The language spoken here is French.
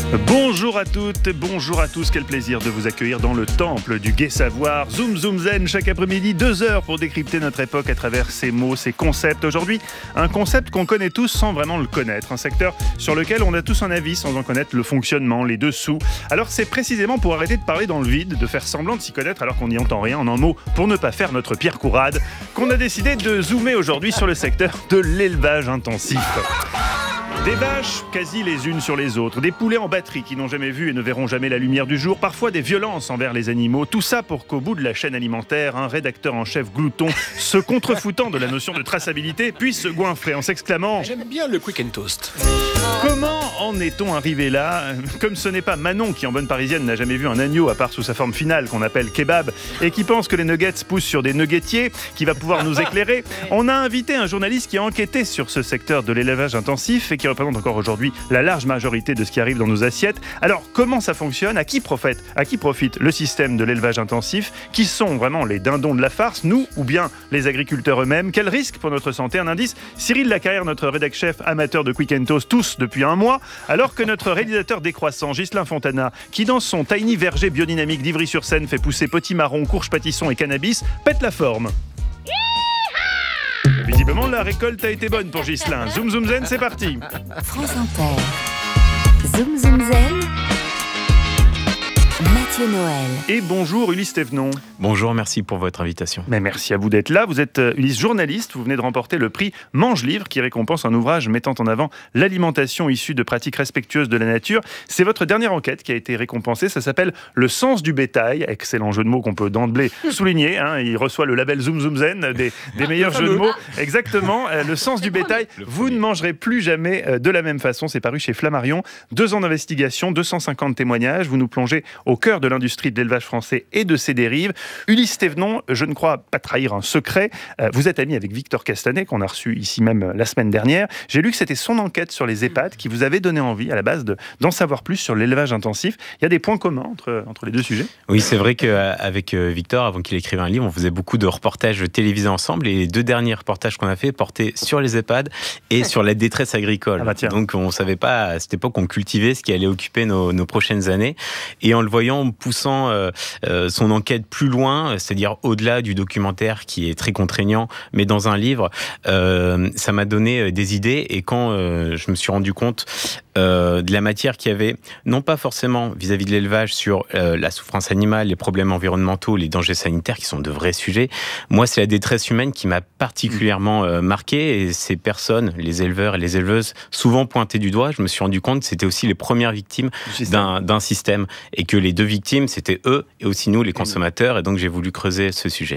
Bonjour à toutes, bonjour à tous, quel plaisir de vous accueillir dans le temple du gai savoir. Zoom Zoom Zen, chaque après-midi, 2 heures pour décrypter notre époque à travers ses mots, ses concepts. Aujourd'hui, un concept qu'on connaît tous sans vraiment le connaître, un secteur sur lequel on a tous un avis sans en connaître le fonctionnement, les dessous. Alors c'est précisément pour arrêter de parler dans le vide, de faire semblant de s'y connaître alors qu'on n'y entend rien, en un mot, pour ne pas faire notre Pierre Courade, qu'on a décidé de zoomer aujourd'hui sur le secteur de l'élevage intensif. Des vaches quasi les unes sur les autres, des poulets en batterie qui n'ont jamais vu et ne verront jamais la lumière du jour, parfois des violences envers les animaux, tout ça pour qu'au bout de la chaîne alimentaire, un rédacteur en chef glouton, se contrefoutant de la notion de traçabilité, puisse se goinfrer en s'exclamant « J'aime bien le quick and toast ». Comment en est-on arrivé là ? Comme ce n'est pas Manon qui, en bonne parisienne, n'a jamais vu un agneau à part sous sa forme finale qu'on appelle kebab et qui pense que les nuggets poussent sur des nuggetiers, qui va pouvoir nous éclairer, on a invité un journaliste qui a enquêté sur ce secteur de l'élevage intensif et qui représente encore aujourd'hui la large majorité de ce qui arrive dans nos assiettes. Alors, comment ça fonctionne ? À qui profite le système de l'élevage intensif ? Qui sont vraiment les dindons de la farce, nous ou bien les agriculteurs eux-mêmes ? Quel risque pour notre santé ? Un indice, Cyril Lacarrière, notre rédac-chef amateur de quick and toast, tous depuis un mois, alors que notre réalisateur décroissant, Ghislain Fontana, qui dans son tiny verger biodynamique d'Ivry-sur-Seine fait pousser potimarron, courge pâtisson et cannabis, pète la forme. Visiblement, la récolte a été bonne pour Ghislain. Zoom Zoom Zen, c'est parti. France Inter. Zoom Zoom Zen. Mathieu Noël. Et bonjour Ulysse Thévenon. Bonjour, merci pour votre invitation. Mais merci à vous d'être là. Vous êtes Ulysse, journaliste. Vous venez de remporter le prix Mange Livre qui récompense un ouvrage mettant en avant l'alimentation issue de pratiques respectueuses de la nature. C'est votre dernière enquête qui a été récompensée. Ça s'appelle Le sens du bétail. Excellent jeu de mots qu'on peut d'emblée souligner. Il reçoit le label Zoom Zoom Zen des meilleurs jeux de mots. Exactement. Le sens du bétail. Vous ne mangerez plus jamais de la même façon. C'est paru chez Flammarion. 2 ans d'investigation, 250 témoignages. Vous nous plongez au cœur de l'industrie de l'élevage français et de ses dérives. Ulysse Thévenon, je ne crois pas trahir un secret. Vous êtes ami avec Victor Castanet, qu'on a reçu ici même la semaine dernière. J'ai lu que c'était son enquête sur les EHPAD qui vous avait donné envie, à la base, d'en savoir plus sur l'élevage intensif. Il y a des points communs entre les deux sujets. Oui, c'est vrai qu'avec Victor, avant qu'il écrive un livre, on faisait beaucoup de reportages télévisés ensemble. Et les 2 derniers reportages qu'on a fait portaient sur les EHPAD et sur la détresse agricole. Donc on ne savait pas à cette époque qu'on cultivait ce qui allait occuper nos prochaines années. Et en le voyant, en poussant son enquête plus loin, c'est-à-dire au-delà du documentaire qui est très contraignant, mais dans un livre, ça m'a donné des idées. Et quand je me suis rendu compte de la matière qu'il y avait, non pas forcément vis-à-vis de l'élevage sur la souffrance animale, les problèmes environnementaux, les dangers sanitaires qui sont de vrais sujets, moi c'est la détresse humaine qui m'a particulièrement marqué. Et ces personnes, les éleveurs et les éleveuses, souvent pointées du doigt, je me suis rendu compte que c'était aussi les premières victimes d'un système et que les 2 victimes, c'était eux et aussi nous, les consommateurs. Et donc j'ai voulu creuser ce sujet.